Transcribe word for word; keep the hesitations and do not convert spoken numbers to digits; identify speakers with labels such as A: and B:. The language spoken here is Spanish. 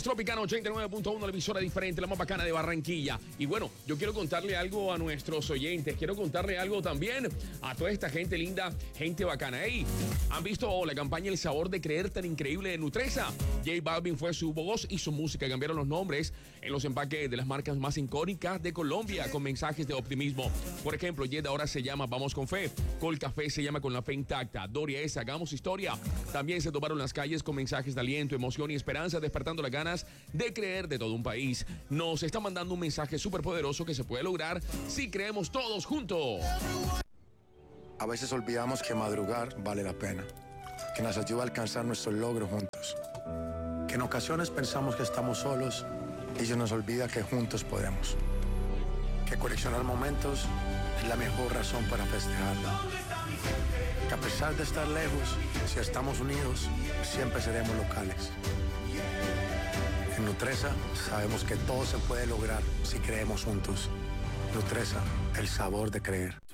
A: es Tropicana ochenta y nueve punto uno, la emisora diferente, la más bacana de Barranquilla. Y bueno, yo quiero contarle algo a nuestros oyentes. Quiero contarle algo también a toda esta gente linda, gente bacana. Hey, ¿han visto la campaña El Sabor de Creer tan increíble de Nutresa? J Balvin fue su voz y su música. Cambiaron los nombres en los empaques de las marcas más icónicas de Colombia con mensajes de optimismo. Por ejemplo, Jet ahora se llama Vamos con Fe. Col Café se llama Con la Fe Intacta. Doria es Hagamos Historia. También se tomaron las calles con mensajes de aliento, emoción y esperanza, despertando las ganas de creer de todo un país. Nos está mandando un mensaje súper poderoso que se puede lograr si creemos todos juntos.
B: A veces olvidamos que madrugar vale la pena, que nos ayuda a alcanzar nuestros logros juntos, que en ocasiones pensamos que estamos solos y se nos olvida que juntos podemos, que coleccionar momentos es la mejor razón para festejar, que a pesar de estar lejos, si estamos unidos, siempre seremos locales. En Nutresa sabemos que todo se puede lograr si creemos juntos. Nutresa, el sabor de creer.